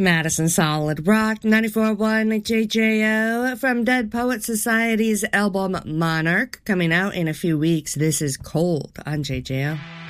Madison Solid Rock 94.1 JJO from Dead Poet Society's album Monarch, coming out in a few weeks. This is Cold on JJO.